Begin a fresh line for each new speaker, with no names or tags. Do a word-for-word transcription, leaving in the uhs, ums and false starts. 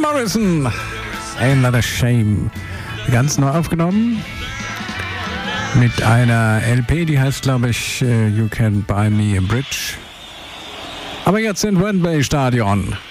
Morrison, Ain't That a Shame. Ganz neu aufgenommen mit einer L P, die heißt, glaube ich, You Can Buy Me a Bridge. Aber jetzt im Wembley Stadion.